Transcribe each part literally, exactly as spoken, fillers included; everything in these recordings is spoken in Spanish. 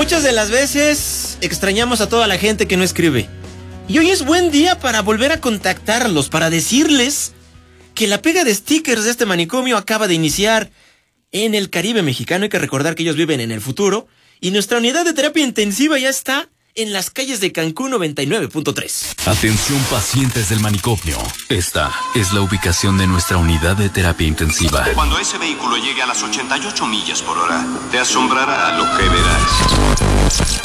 Muchas de las veces extrañamos a toda la gente que no escribe. Y hoy es buen día para volver a contactarlos, para decirles que la pega de stickers de este manicomio acaba de iniciar en el Caribe mexicano. Hay que recordar que ellos viven en el futuro. Y nuestra unidad de terapia intensiva ya está en las calles de Cancún noventa y nueve punto tres. Atención pacientes del manicomio. Esta es la ubicación de nuestra unidad de terapia intensiva. Cuando ese vehículo llegue a las ochenta y ocho millas por hora, te asombrará lo que verás.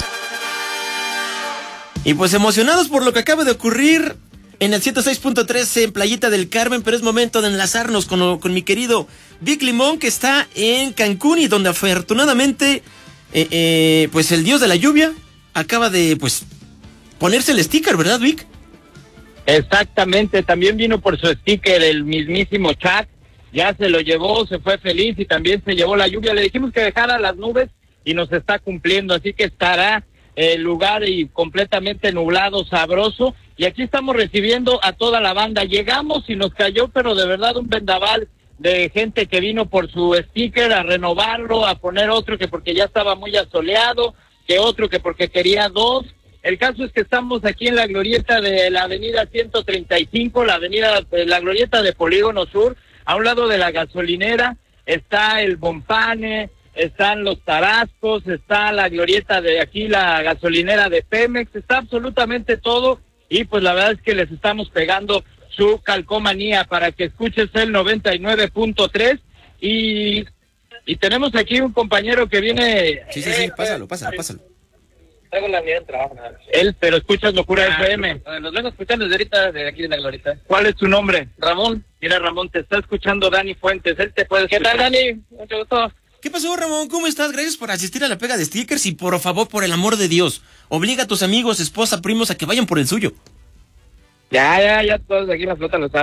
Y pues emocionados por lo que acaba de ocurrir en el ciento seis punto tres en Playita del Carmen, pero es momento de enlazarnos con, con mi querido Vic Limón, que está en Cancún y donde afortunadamente eh, eh, pues el dios de la lluvia acaba de, pues, ponerse el sticker, ¿verdad, Vic? Exactamente, también vino por su sticker el mismísimo Chuck, ya se lo llevó, se fue feliz y también se llevó la lluvia. Le dijimos que dejara las nubes y nos está cumpliendo, así que estará el lugar y completamente nublado, sabroso, y aquí estamos recibiendo a toda la banda. Llegamos y nos cayó, pero de verdad un vendaval de gente que vino por su sticker a renovarlo, a poner otro que porque ya estaba muy asoleado, que otro que porque quería dos. El caso es que estamos aquí en la glorieta de la avenida ciento treinta y cinco, la avenida, la glorieta de Polígono Sur, a un lado de la gasolinera, está el Bompane, están los Tarascos, está la glorieta de aquí, la gasolinera de Pemex, está absolutamente todo, y pues la verdad es que les estamos pegando su calcomanía para que escuches el noventa y nueve punto tres, y... Y tenemos aquí un compañero que viene... Sí, sí, sí, pásalo, pásalo, pásalo. Traigo la unidad de trabajo. Él, pero escuchas Locura ah, F M. Los vengo escuchando desde ahorita, de aquí de la glorieta. ¿Cuál es tu nombre? Ramón. Mira, Ramón, te está escuchando Dani Fuentes. Él te puede escuchar. ¿Qué tal, Dani? Mucho gusto. ¿Qué pasó, Ramón? ¿Cómo estás? Gracias por asistir a la pega de stickers y por favor, por el amor de Dios, obliga a tus amigos, esposa, primos a que vayan por el suyo. Ya, ya, ya todos aquí en la flota lo saben.